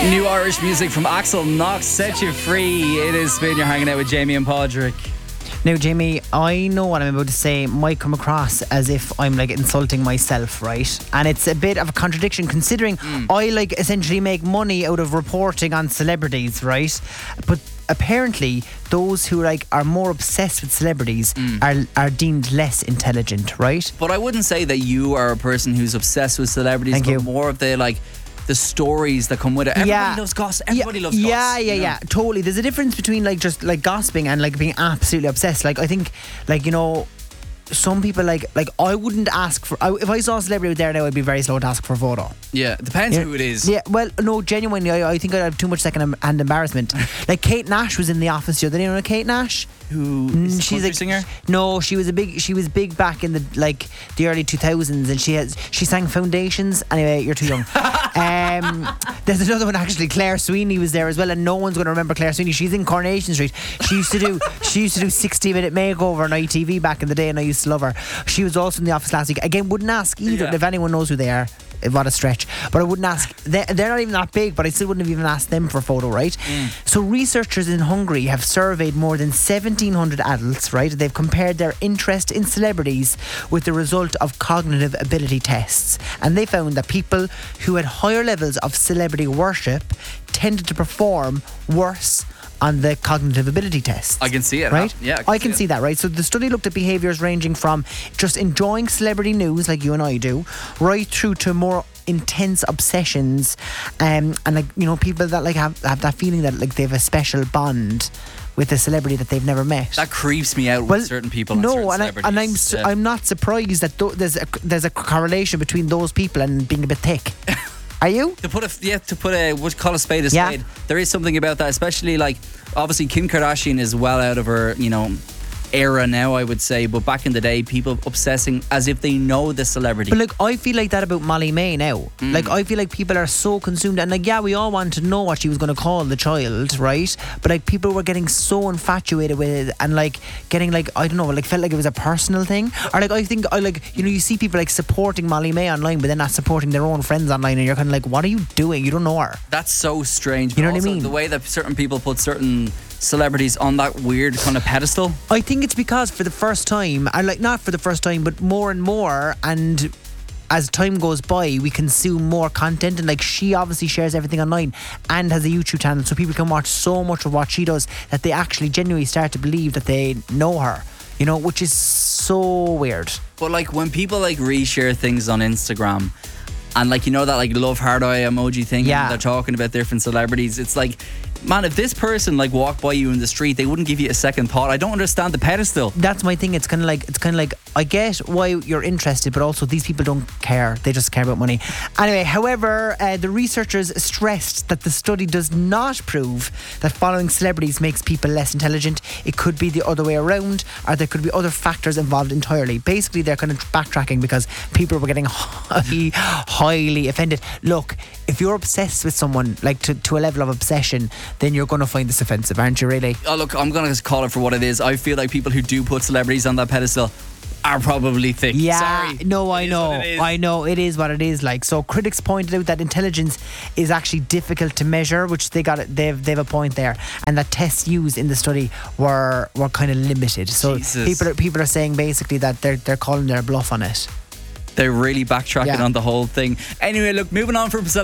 New Irish music from Axel Knox, Set You Free. It is Spin. You're hanging out with Jamie and Padraig. Now, Jamie, I know what I'm about to say might come across as if I'm like insulting myself, right? And it's a bit of a contradiction considering I like essentially make money out of reporting on celebrities, right? But apparently those who like are more obsessed with celebrities are deemed less intelligent, right? But I wouldn't say that you are a person who's obsessed with celebrities. Thank but you. more of the stories that come with it. Everybody loves gossip. Everybody loves gossip. Yeah, totally. There's a difference between like just like gossiping and like being absolutely obsessed. Like I think, like, you know, some people like I wouldn't ask for. If I saw a celebrity out there now, I'd be very slow to ask for a photo. Yeah, it depends who it is. Yeah, well, no, genuinely, I think I'd have too much second-hand embarrassment. Like Kate Nash was in the office the other day. You know Kate Nash? Who is She's a country like, singer? No, she was big back in the early 2000s, and she sang Foundations. Anyway, you're too young. There's another one actually. Claire Sweeney was there as well, and no one's going to remember Claire Sweeney. She's in Coronation Street. She used to do 60-minute makeover on ITV back in the day, and I used to love her. She was also in the office last week. Again, wouldn't ask either. If anyone knows who they are, what a stretch. But I wouldn't ask. They're not even that big, but I still wouldn't have even asked them for a photo, right? So researchers in Hungary have surveyed more than 1,700 adults, right? They've compared their interest in celebrities with the result of cognitive ability tests, and they found that people who had higher levels of celebrity worship tended to perform worse on the cognitive ability tests. I can see it, right? Yeah, I can see that, right? So the study looked at behaviours ranging from just enjoying celebrity news like you and I do, right through to more intense obsessions, and like, you know, people that like have that feeling that like they have a special bond with a celebrity that they've never met. That creeps me out with certain people. No, and I'm not surprised that there's a correlation between those people and being a bit thick. Are you? To put a what you call a spade a spade. There is something about that, especially like obviously Kim Kardashian is well out of her, you know, era now, I would say, but back in the day, people obsessing as if they know the celebrity. But like, I feel like that about Molly May now. Like, I feel like people are so consumed, and like, yeah, we all want to know what she was going to call the child, right? But like, people were getting so infatuated with it, and like getting like, I don't know, like felt like it was a personal thing. Or like, I think I like, you know, you see people like supporting Molly May online, but then not supporting their own friends online, and you're kind of like, what are you doing? You don't know her. That's so strange. You know what I mean? The way that certain people put certain celebrities on that weird kind of pedestal. I think it's because for the first time, and like not for the first time, but more and more, and as time goes by, we consume more content, and like she obviously shares everything online and has a YouTube channel, so people can watch so much of what she does that they actually genuinely start to believe that they know her, you know, which is so weird. But like when people like reshare things on Instagram, and like, you know, that like love heart eye emoji thing, and they're talking about different celebrities, it's like, man, if this person like walked by you in the street, they wouldn't give you a second thought. I don't understand the pedestal. That's my thing. It's kind of like I get why you're interested, but also these people don't care. They just care about money. Anyway, however, the researchers stressed that the study does not prove that following celebrities makes people less intelligent. It could be the other way around, or there could be other factors involved entirely. Basically, they're kind of backtracking because people were getting highly offended. Look, if you're obsessed with someone, like to a level of obsession, then you're going to find this offensive, aren't you, really? Oh, look, I'm going to call it for what it is. I feel like people who do put celebrities on that pedestal are probably thick. Yeah, sorry. no, I know. It is what it is. Like, so critics pointed out that intelligence is actually difficult to measure, which they've a point there, and that tests used in the study were kind of limited. So people are saying basically that they're calling their bluff on it. They're really backtracking on the whole thing. Anyway, look, moving on from